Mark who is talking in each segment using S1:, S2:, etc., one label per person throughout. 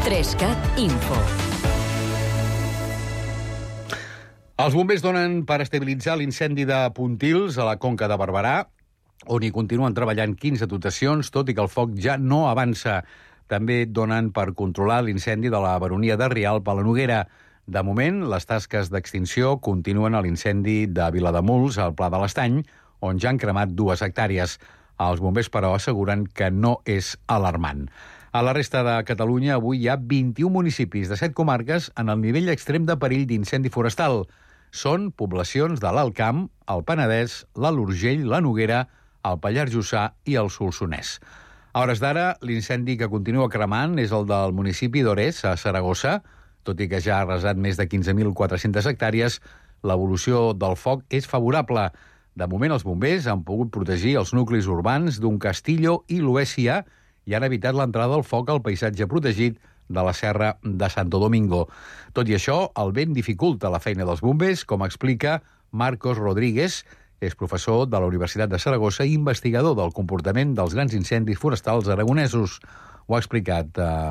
S1: 3CAT Info.
S2: Els bombers donen per estabilitzar l'incendi de Pontils a la Conca de Barberà, on hi continuen treballant 15 dotacions, tot i que el foc ja no avança. També donen per controlar l'incendi de la baronia de Rialp a la Noguera. De moment, les tasques d'extinció continuen a l'incendi de Vilademuls, al Pla de l'Estany, on ja han cremat 2 hectàrees. Els bombers, però, asseguren que no és alarmant. A la resta de Catalunya, avui hi ha 21 municipis de 7 comarques en el nivell extrem de perill d'incendi forestal. Són poblacions de l'Alt Camp, el Penedès, l'Alt Urgell, la Noguera, el Pallars Jussà i el Solsonès. A hores d'ara, l'incendi que continua cremant és el del municipi d'Ores, a Saragossa. Tot i que ja ha arrasat més de 15.400 hectàrees, l'evolució del foc és favorable. De moment, els bombers han pogut protegir els nuclis urbans d'un Castillo i l'Oècia i han evitat l'entrada del foc al paisatge protegit de la Serra de Santo Domingo. Tot i això, el vent dificulta la feina dels bombers, com explica Marcos Rodríguez, és professor de la Universitat de Saragossa i investigador del comportament dels grans incendis forestals aragonesos. Ho ha explicat,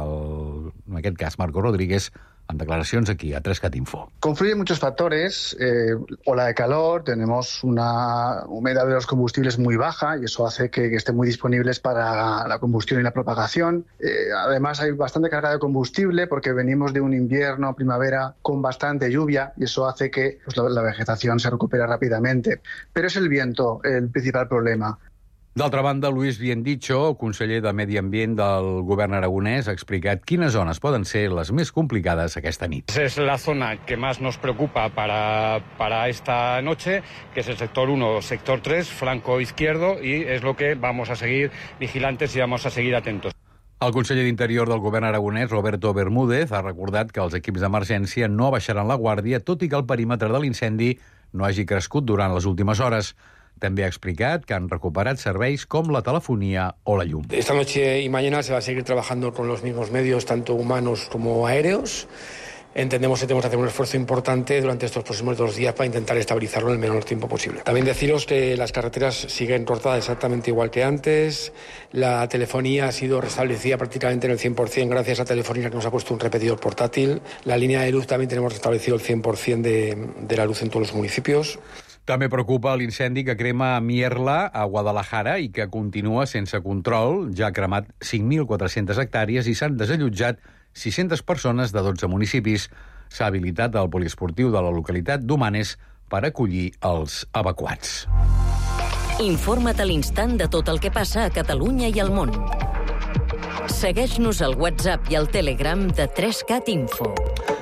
S2: en aquest cas, Marcos Rodríguez, en declaracions aquí, a 3CAT Info.
S3: Confluyen muchos factores. Ola de calor, tenemos una humedad de los combustibles muy baja y eso hace que estén muy disponibles para la combustión y la propagación. Además, hay bastante carga de combustible porque venimos de un invierno, primavera, con bastante lluvia y eso hace que la vegetación se recupere rápidamente. Pero es el viento el principal problema.
S2: D'altra banda, Luis Biendicho, conseller de Medi Ambient del govern aragonès, ha explicat quines zones poden ser les més complicades aquesta nit.
S4: Es la zona que más nos preocupa para esta noche, que es el sector 1, sector 3, flanco izquierdo, y es lo que vamos a seguir vigilantes y vamos a seguir atentos.
S2: El conseller d'Interior del govern aragonès, Roberto Bermúdez, ha recordat que els equips d'emergència no abaixaran la guàrdia, tot i que el perímetre de l'incendi no hagi crescut durant les últimes hores. També ha explicat que han recuperat serveis com la telefonia o la llum.
S5: Esta noche y mañana se va a seguir trabajando con los mismos medios, tanto humanos como aéreos. Entendemos que tenemos que hacer un esfuerzo importante durante estos próximos 2 días para intentar estabilizarlo en el menor tiempo posible. También deciros que las carreteras siguen cortadas exactamente igual que antes. La telefonía ha sido restablecida prácticamente en el 100% gracias a Telefónica, que nos ha puesto un repetidor portátil. La línea de luz también tenemos restablecido el 100% de la luz en todos los municipios.
S2: També preocupa l'incendi que crema a Mierla, a Guadalajara, i que continua sense control. Ja ha cremat 5.400 hectàrees i s'han desallotjat 600 persones de 12 municipis. S'ha habilitat el poliesportiu de la localitat d'Humanes per acollir els evacuats.
S1: Informa't a l'instant de tot el que passa a Catalunya i al món. Segueix-nos al WhatsApp i al Telegram de 3CAT Info.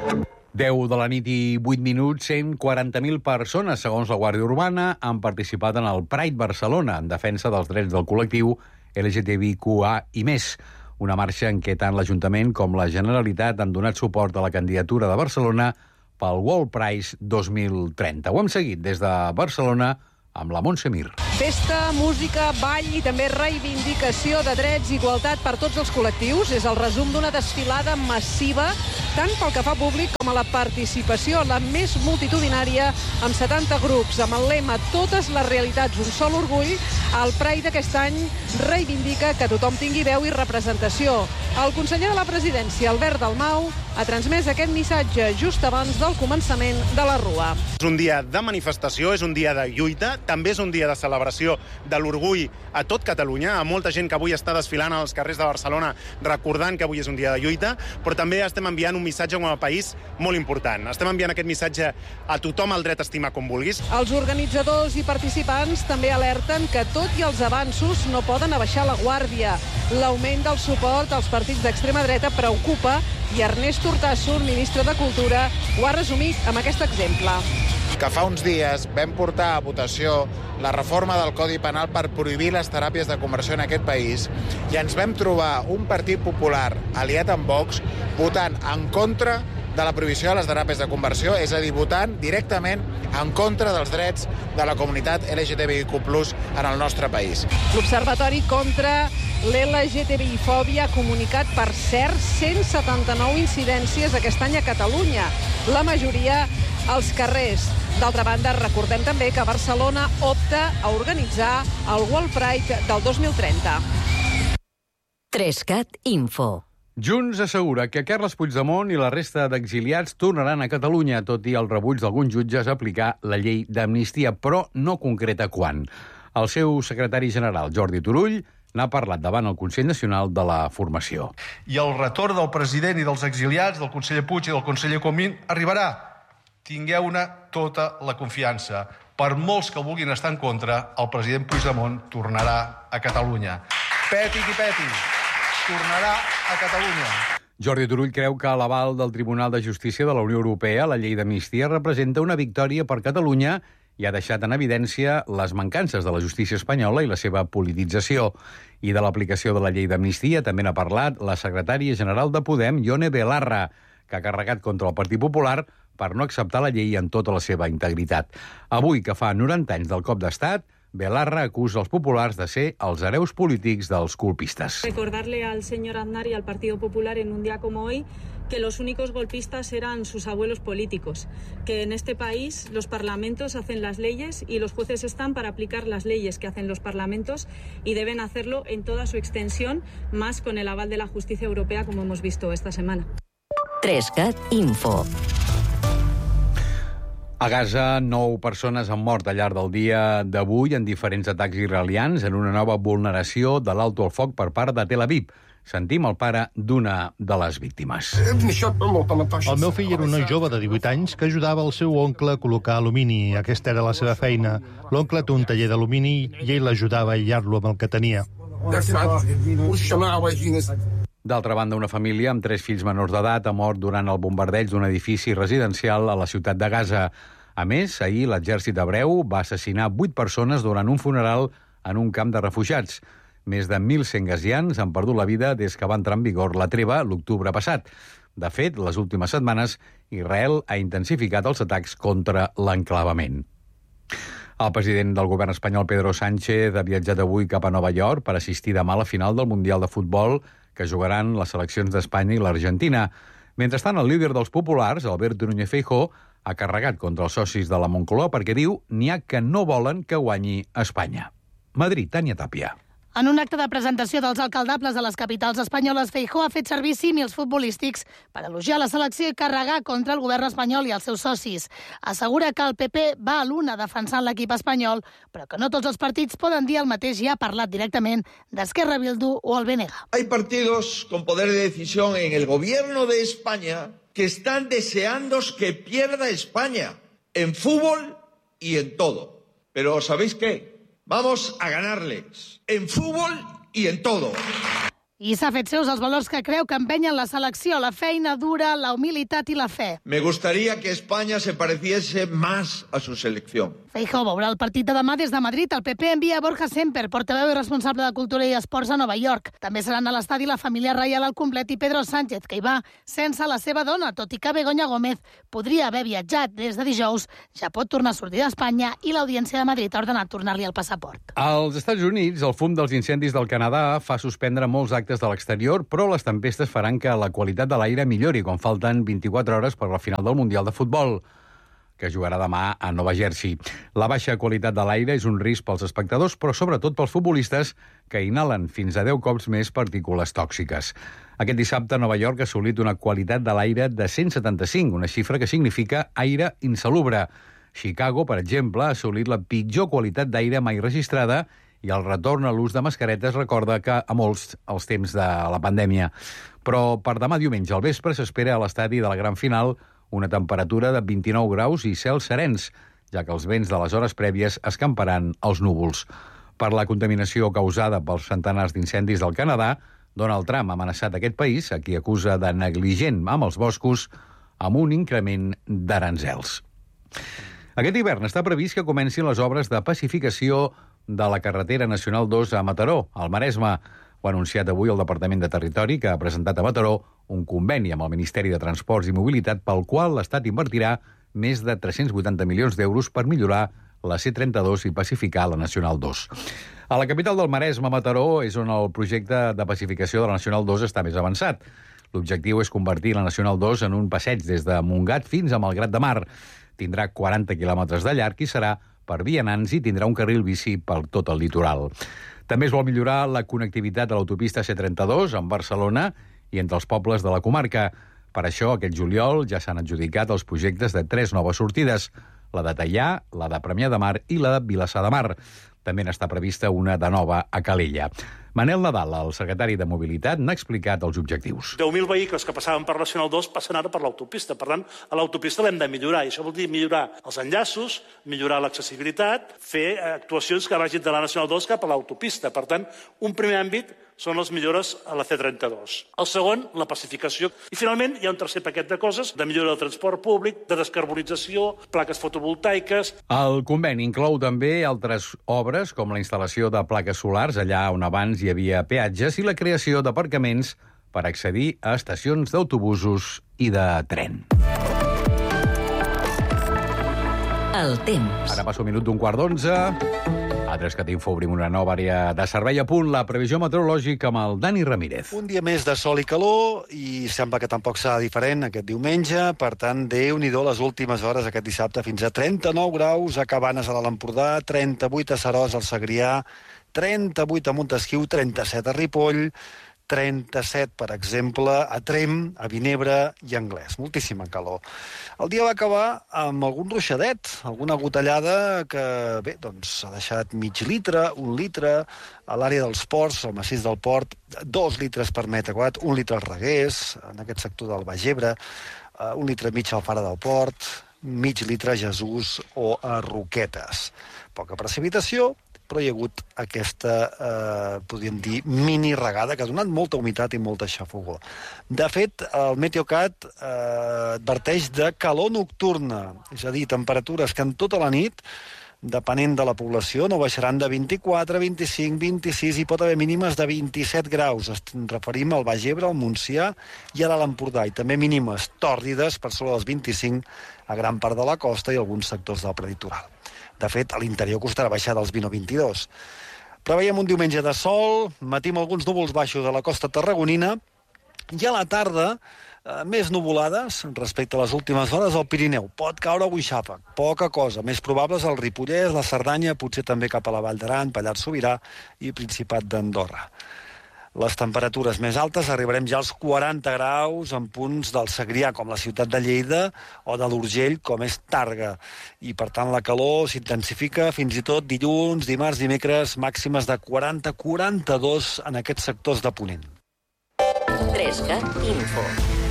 S2: 10 de la nit i 8 minuts, 140.000 persones, segons la Guàrdia Urbana, han participat en el Pride Barcelona en defensa dels drets del col·lectiu LGTBIQA i més. Una marxa en què tant l'Ajuntament com la Generalitat han donat suport a la candidatura de Barcelona pel World Prize 2030. Ho hem seguit des de Barcelona amb la Montse Mir.
S6: Festa, música, ball i també reivindicació de drets i igualtat per tots els col·lectius. És el resum d'una desfilada massiva, tant pel que fa públic com a la participació, la més multitudinària, amb 70 grups, amb el lema "Totes les realitats, un sol orgull". El Pride d'aquest any reivindica que tothom tingui veu i representació. El conseller de la Presidència, Albert Dalmau, ha transmès aquest missatge just abans del començament de la Rua.
S7: És un dia de manifestació, és un dia de lluita, també és un dia de celebració de l'orgull a tot Catalunya, a molta gent que avui està desfilant als carrers de Barcelona recordant que avui és un dia de lluita, però també estem enviant un missatge com a país molt important. Estem enviant aquest missatge a tothom el dret a estimar com vulguis.
S6: Els organitzadors i participants també alerten que tot i els avanços no poden abaixar la guàrdia. L'augment del suport als partits d'extrema dreta preocupa i Ernest Urtasun, ministre de Cultura, ho ha resumit amb aquest exemple.
S8: Que fa uns dies vam portar a votació la reforma del Codi Penal per prohibir les teràpies de conversió en aquest país i ens vam trobar un Partit Popular aliat amb Vox votant en contra de la prohibició de les teràpies de conversió, és a dir, votant directament en contra dels drets de la comunitat LGTBIQ+ en el nostre país.
S6: L'Observatori contra l'LGTBI-fòbia ha comunicat, per cert, 179 incidències aquest any a Catalunya, la majoria als carrers. D'altra banda, recordem també que Barcelona opta a organitzar el World Pride del 2030.
S1: 3CAT Info.
S2: Junts assegura que Carles Puigdemont i la resta d'exiliats tornaran a Catalunya, tot i el rebuig d'alguns jutges a aplicar la llei d'amnistia, però no concreta quan. El seu secretari general, Jordi Turull, n'ha parlat davant el Consell Nacional de la Formació.
S9: I el retorn del president i dels exiliats, del conseller Puig i del conseller Comín, arribarà. Tingueu-ne tota la confiança. Per molts que vulguin estar en contra, el president Puigdemont tornarà a Catalunya. Peti qui peti, tornarà a Catalunya.
S2: Jordi Turull creu que l'aval del Tribunal de Justícia de la Unió Europea a la llei d'amnistia representa una victòria per Catalunya i ha deixat en evidència les mancances de la justícia espanyola i la seva politització. I de l'aplicació de la llei d'amnistia també n'ha parlat la secretària general de Podem, Ione Belarra, que ha carregat contra el Partit Popular per no acceptar la llei en tota la seva integritat. Avui, que fa 90 anys del cop d'estat, Belarra acusa els populars de ser els hereus polítics dels colpistas.
S10: Recordarle al señor Aznar y al Partido Popular en un día como hoy que los únicos golpistas eran sus abuelos políticos, que en este país los parlamentos hacen las leyes y los jueces están para aplicar las leyes que hacen los parlamentos y deben hacerlo en toda su extensión, más con el aval de la justicia europea, como hemos visto esta semana.
S1: 3CAT Info.
S2: A Gaza, 9 persones han mort al llarg del dia d'avui en diferents atacs israelians en una nova vulneració de l'alto al foc per part de Tel Aviv. Sentim el pare d'una de les víctimes.
S11: El meu fill era un noi jove de 18 anys que ajudava el seu oncle a col·locar alumini. Aquesta era la seva feina. L'oncle té un taller d'alumini i ell l'ajudava a aïllar-lo amb el que tenia.
S2: D'altra banda, una família amb 3 fills menors d'edat ha mort durant el bombardeig d'un edifici residencial a la ciutat de Gaza. A més, ahir l'exèrcit hebreu va assassinar 8 persones durant un funeral en un camp de refugiats. Més de 1.100 gazians han perdut la vida des que va entrar en vigor la treva l'octubre passat. De fet, les últimes setmanes, Israel ha intensificat els atacs contra l'enclavament. El president del govern espanyol, Pedro Sánchez, ha viatjat avui cap a Nova York per assistir demà a la final del Mundial de Futbol que jugaran les seleccions d'Espanya i l'Argentina. Mentrestant, el líder dels populars, Alberto Núñez Feijóo, ha carregat contra els socis de la Moncloa perquè diu n'hi ha que no volen que guanyi Espanya. Madrid, Tània Tàpia.
S12: En un acte de presentació dels alcaldables de les capitals espanyoles, Feijóo ha fet servir símils futbolístics per elogiar la selecció i carregar contra el govern espanyol i els seus socis. Assegura que el PP va a l'una defensant l'equip espanyol, però que no tots els partits poden dir el mateix i ha parlat directament d'Esquerra, Bildu o el BNG.
S13: Hay partidos con poder de decisión en el gobierno de España que están deseando que pierda España en fútbol y en todo. Pero ¿sabéis qué? Vamos a ganarles en fútbol y en todo.
S12: I s'ha fet seus els valors que creu que empenyen la selecció, la feina dura, la humilitat i la fe.
S13: Me gustaría que España se pareciese más a su selección.
S12: Feijóo veurà el partit de demà des de Madrid. El PP envia Borja Semper, portaveu i responsable de Cultura i Esports a Nova York. També seran a l'estadi la família reial al complet i Pedro Sánchez, que hi va sense la seva dona, tot i que Begoña Gómez podria haver viatjat des de dijous, ja pot tornar a sortir d'Espanya i l'Audiència de Madrid ha ordenat tornar-li el passaport.
S2: Als Estats Units, el fum dels incendis del Canadà fa suspendre molts actes de l'exterior, però les tempestes faran que la qualitat de l'aire millori quan falten 24 hores per la final del Mundial de Futbol, que jugarà demà a Nova Jersey. La baixa qualitat de l'aire és un risc pels espectadors, però sobretot pels futbolistes, que inhalen fins a 10 cops més partícules tòxiques. Aquest dissabte, Nova York ha assolit una qualitat de l'aire de 175, una xifra que significa aire insalubre. Chicago, per exemple, ha assolit la pitjor qualitat d'aire mai registrada i el retorn a l'ús de mascaretes recorda que a molts els temps de la pandèmia. Però per demà diumenge al vespre s'espera a l'estadi de la gran final una temperatura de 29 graus i cels serens, ja que els vents de les hores prèvies escamparan els núvols. Per la contaminació causada pels centenars d'incendis del Canadà, Donald Trump ha amenaçat aquest país, a qui acusa de negligent amb els boscos, amb un increment d'aranzels. Aquest hivern està previst que comencin les obres de pacificació de la carretera nacional 2 a Mataró, al Maresme. Ho ha anunciat avui el Departament de Territori, que ha presentat a Mataró un conveni amb el Ministeri de Transports i Mobilitat pel qual l'Estat invertirà més de 380 milions d'euros per millorar la C32 i pacificar la Nacional 2. A la capital del Maresme, Mataró, és on el projecte de pacificació de la Nacional 2 està més avançat. L'objectiu és convertir la Nacional 2 en un passeig des de Montgat fins a Malgrat de Mar. Tindrà 40 quilòmetres de llarg i serà per vianants i tindrà un carril bici per tot el litoral. També es vol millorar la connectivitat de l'autopista C32 amb Barcelona i entre els pobles de la comarca. Per això, aquest juliol ja s'han adjudicat els projectes de 3 noves sortides, la de Teià, la de Premià de Mar i la de Vilassar de Mar. També n'està prevista una de nova a Calella. Manel Nadal, el secretari de Mobilitat, n'ha explicat els objectius.
S14: 10.000 vehicles que passaven per Nacional 2 passen ara per l'autopista. Per tant, a l'autopista l'hem de millorar. I això vol dir millorar els enllaços, millorar l'accessibilitat, fer actuacions que vagin de la Nacional 2 cap a l'autopista. Per tant, un primer àmbit són les millores a la C32. El segon, la pacificació. I finalment hi ha un tercer paquet de coses, de millora del transport públic, de descarbonització, plaques fotovoltaiques.
S2: El conveni inclou també altres obres, com la instal·lació de plaques solars allà on abans hi havia peatges i la creació d'aparcaments per accedir a estacions d'autobusos i de tren.
S1: El temps.
S2: Ara passa un minut d'un quart d'11. A 3CAT Info obrim una nova àrea de servei. A punt la previsió meteorològica amb el Dani Ramírez.
S15: Un dia més de sol i calor i sembla que tampoc serà diferent aquest diumenge. Per tant, Déu-n'hi-do les últimes hores aquest dissabte. Fins a 39 graus a Cabanes, a l'Empordà, 38 a Seròs, al Segrià, 38 a Montesquiu, 37 a Ripoll, 37, per exemple, a Tremp, a Vinebre i a Anglès. Moltíssima calor. El dia va acabar amb algun ruixadet, alguna gotellada que, bé, doncs, ha deixat mig litre, 1 litre, a l'àrea dels ports, al massís del port, 2 litres per metre quadrat, 1 litre als Reguers, en aquest sector del Baix Ebre, 1 litre i mig al Fara del Port, mig litre a Jesús o a Roquetes. Poca precipitació, però hi ha hagut aquesta, podríem dir, mini regada que ha donat molta humitat i molta xafogor. De fet, el Meteocat adverteix de calor nocturna, és a dir, temperatures que en tota la nit, depenent de la població, no baixaran de 24, 25, 26 i pot haver mínimes de 27 graus. Ens referim al Baix Ebre, al Montsià i a l'Empordà, i també mínimes tòrrides per sobre dels 25 a gran part de la costa i alguns sectors del prelitoral. De fet, a l'interior costarà baixar dels 20 o 22. Preveiem un diumenge de sol, matí amb alguns núvols baixos a la costa tarragonina, i a la tarda més nuvolades respecte a les últimes hores al Pirineu. Pot caure avui xàfec, poca cosa. Més probables al Ripollès, la Cerdanya, potser també cap a la Vall d'Aran, Pallars Sobirà i Principat d'Andorra. Les temperatures més altes arribarem ja als 40 graus en punts del Segrià, com la ciutat de Lleida, o de l'Urgell, com és Tàrrega. I, per tant, la calor s'intensifica fins i tot dilluns, dimarts, dimecres, màximes de 40-42 en aquests sectors de Ponent.
S1: 3CAT Info.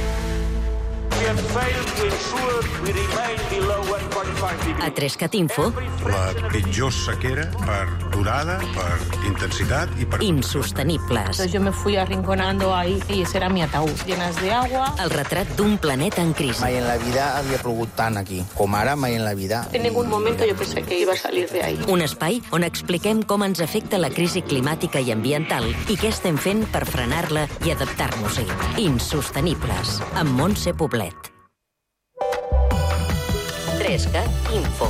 S1: A 3CAT Info.
S16: La pitjor sequera per durada, per intensitat i per...
S1: Insostenibles.
S17: Yo me fui arrinconando ahí y ese era mi ataúd, llenas de agua.
S1: El retrat d'un planeta en crisi.
S18: Mai en la vida havia plogut tant aquí, com ara mai en la vida.
S17: En ningún momento yo pensé que iba a salir de ahí.
S1: Un espai on expliquem com ens afecta la crisi climàtica i ambiental i què estem fent per frenar-la i adaptar-nos-hi. Insostenibles, amb Montse Poblet. 3CAT Info.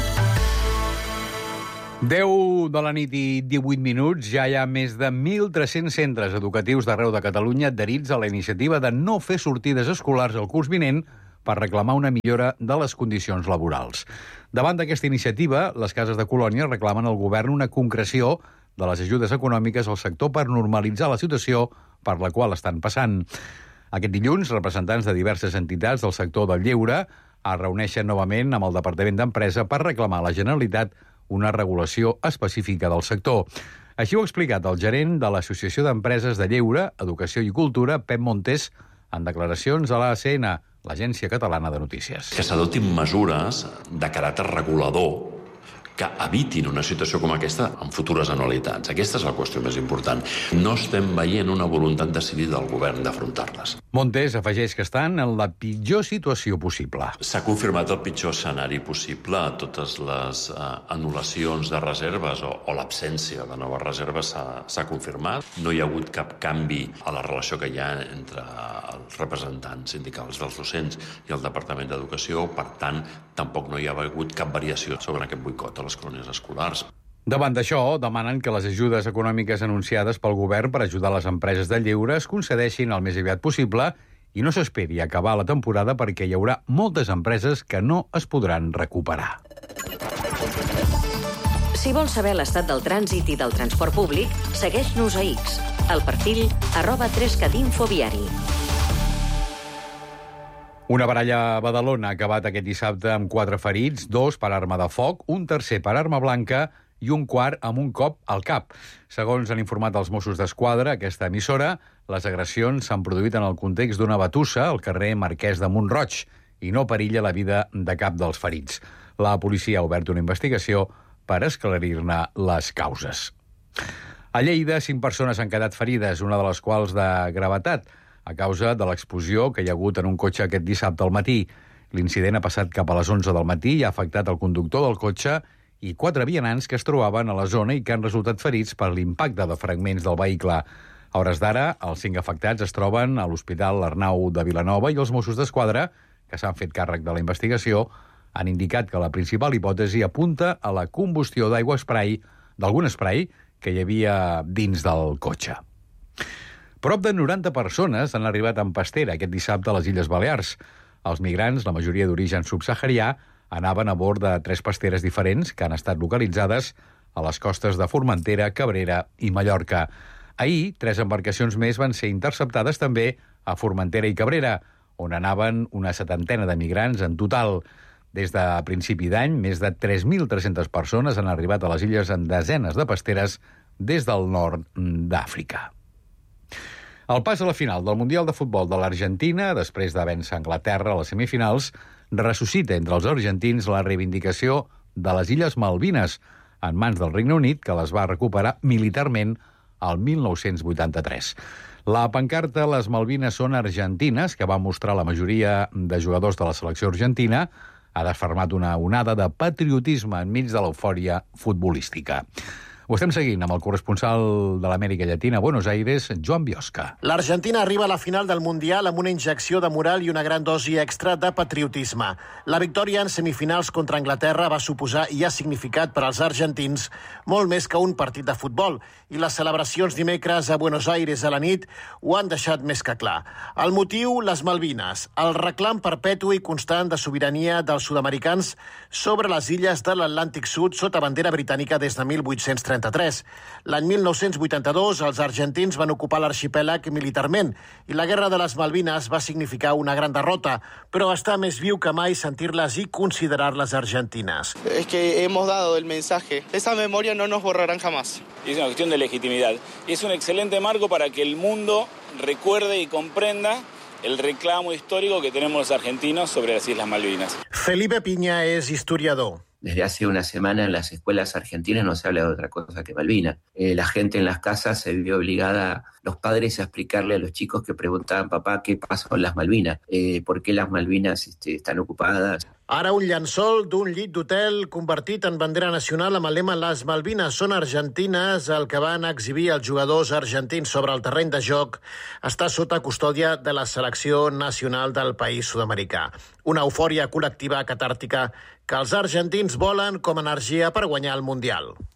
S2: 10 de la nit i 18 minuts, ja hi ha més de 1.300 centres educatius d'arreu de Catalunya adherits a la iniciativa de no fer sortides escolars al curs vinent per reclamar una millora de les condicions laborals. Davant d'aquesta iniciativa, les cases de colònia reclamen al govern una concreció de les ajudes econòmiques al sector per normalitzar la situació per la qual estan passant. Aquest dilluns, representants de diverses entitats del sector del lleure es reuneixen novament amb el Departament d'Empresa per reclamar a la Generalitat una regulació específica del sector. Així ho ha explicat el gerent de l'Associació d'Empreses de Lleure, Educació i Cultura, Pep Montés, en declaracions a l'ACN, l'Agència Catalana de Notícies.
S19: Que s'adoptin mesures de caràcter regulador que evitin una situació com aquesta en futures anualitats. Aquesta és la qüestió més important. No estem veient una voluntat decidida del govern d'afrontar-les.
S2: Montés afegeix que estan en la pitjor situació possible.
S19: S'ha confirmat el pitjor escenari possible. Totes les anul·lacions de reserves o l'absència de noves reserves s'ha confirmat. No hi ha hagut cap canvi a la relació que hi ha entre els representants sindicals dels docents i el Departament d'Educació. Per tant, tampoc no hi ha hagut cap variació sobre aquest boicot a les colònies escolars.
S2: Davant d'això, demanen que les ajudes econòmiques anunciades pel govern per ajudar les empreses de lleure es concedeixin el més aviat possible i no s'esperi acabar la temporada perquè hi haurà moltes empreses que no es podran recuperar.
S1: Si vols saber l'estat del trànsit i del transport públic, segueix-nos a X. al perfil @3catinfoviari.
S2: Una baralla a Badalona ha acabat aquest dissabte amb 4 ferits, 2 per arma de foc, un tercer per arma blanca i un quart amb un cop al cap. Segons han informat els Mossos d'Esquadra, aquesta emissora, les agressions s'han produït en el context d'una batussa al carrer Marquès de Mont-roig i no perilla la vida de cap dels ferits. La policia ha obert una investigació per esclarir-ne les causes. A Lleida, 5 persones han quedat ferides, una de les quals de gravetat, a causa de l'explosió que hi ha hagut en un cotxe aquest dissabte al matí. L'incident ha passat cap a les 11 del matí i ha afectat el conductor del cotxe i 4 vianants que es trobaven a la zona i que han resultat ferits per l'impacte de fragments del vehicle. A hores d'ara, els 5 afectats es troben a l'Hospital Arnau de Vilanova i els Mossos d'Esquadra, que s'han fet càrrec de la investigació, han indicat que la principal hipòtesi apunta a la combustió d'aigua spray, d'algun spray que hi havia dins del cotxe. Prop de 90 persones han arribat en pastera aquest dissabte a les Illes Balears. Els migrants, la majoria d'origen subsaharià, anaven a bord de 3 pasteres diferents que han estat localitzades a les costes de Formentera, Cabrera i Mallorca. Ahir, 3 embarcacions més van ser interceptades també a Formentera i Cabrera, on anaven una 70ena de migrants en total. Des de principi d'any, més de 3.300 persones han arribat a les illes en desenes de pasteres des del nord d'Àfrica. El pas a la final del Mundial de Futbol de l'Argentina, després de vèncer Anglaterra a les semifinals, ressuscita entre els argentins la reivindicació de les Illes Malvines, en mans del Regne Unit, que les va recuperar militarment al 1983. La pancarta "Les Malvines són argentines", que va mostrar la majoria de jugadors de la selecció argentina, ha desfermat una onada de patriotisme enmig de l'eufòria futbolística. Ho estem seguint amb el corresponsal de l'Amèrica Llatina a Buenos Aires, Joan Biosca.
S20: L'Argentina arriba a la final del Mundial amb una injecció de moral i una gran dosi extra de patriotisme. La victòria en semifinals contra Anglaterra va suposar i ha significat per als argentins molt més que un partit de futbol, i les celebracions dimecres a Buenos Aires a la nit ho han deixat més que clar. El motiu, les Malvines, el reclam perpetu i constant de sobirania dels sud-americans sobre les illes de l'Atlàntic Sud sota bandera britànica des de 1833. L'any 1982 els argentins van ocupar l'arxipèlag militarment i la Guerra de les Malvines va significar una gran derrota, però està més viu que mai sentir-les i considerar-les argentines.
S21: Es que hemos dado el mensaje. Esa memoria no nos borrarán jamás.
S22: Es una cuestión de legitimidad. Es un excelente marco para que el mundo recuerde y comprenda el reclamo histórico que tenemos los argentinos sobre las Islas Malvinas.
S20: Felipe Piña es historiador.
S23: Desde hace una semana en las escuelas argentinas no se habla de otra cosa que Malvinas. La gente en las casas se vio obligada, los padres, a explicarle a los chicos que preguntaban: papá, ¿qué pasó con las Malvinas? ¿Por qué las Malvinas están ocupadas?
S20: Ara un llençol d'un llit d'hotel convertit en bandera nacional amb el lema "Les Malvines són argentines", el que van exhibir els jugadors argentins sobre el terreny de joc, està sota custòdia de la selecció nacional del país sud-americà. Una eufòria col·lectiva catàrtica que els argentins volen com a energia per guanyar el Mundial.